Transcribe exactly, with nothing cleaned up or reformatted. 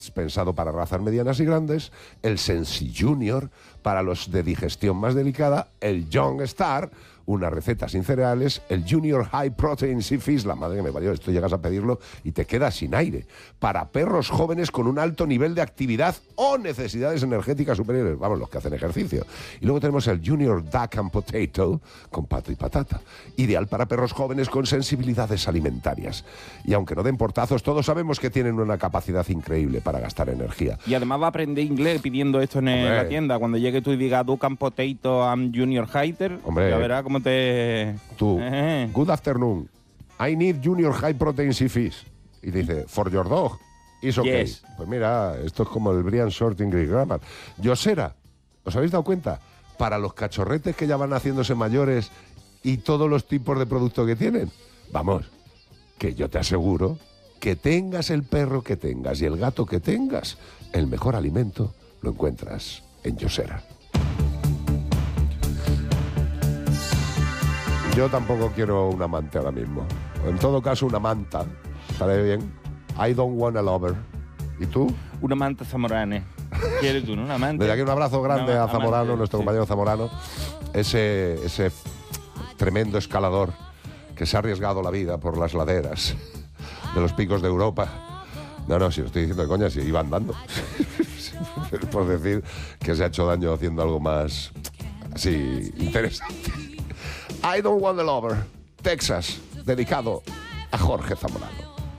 pensado para razas medianas y grandes, el Sensi Junior para los de digestión más delicada, el Young Star, una receta sin cereales, el Junior High Protein Sea Fish, la madre que me parió, esto llegas a pedirlo y te quedas sin aire, para perros jóvenes con un alto nivel de actividad o necesidades energéticas superiores, vamos, los que hacen ejercicio. Y luego tenemos el Junior Duck and Potato, con pato y patata, ideal para perros jóvenes con sensibilidades alimentarias. Y aunque no den portazos, todos sabemos que tienen una capacidad increíble para gastar energía. Y además va a aprender inglés pidiendo esto en Hombre. la tienda. Cuando llegue tú y digas Duck and Potato and Junior Highter, Hombre. ya verás cómo te... Tú, Eh. good afternoon, I need Junior High Protein Sea Fish. Y dice, for your dog, it's okay. Yes. Pues mira, esto es como el Brian Short English Grammar. Yosera, ¿os habéis dado cuenta? Para los cachorretes que ya van haciéndose mayores y todos los tipos de producto que tienen. Vamos, que yo te aseguro que tengas el perro que tengas y el gato que tengas, el mejor alimento lo encuentras en Yosera. Yo tampoco quiero un amante ahora mismo. En todo caso, una manta. Estaré bien. I don't want a lover. ¿Y tú? Una manta zamorana. ¿Quieres tú, no? Una manta. Desde aquí un abrazo grande Una a Zamorano, amante, nuestro sí. compañero Zamorano. Ese, ese tremendo escalador que se ha arriesgado la vida por las laderas de los picos de Europa. No, no, si lo estoy diciendo de coña, si iba andando. Por decir que se ha hecho daño haciendo algo más así interesante. I don't want a lover. Texas, dedicado a Jorge Zamorano.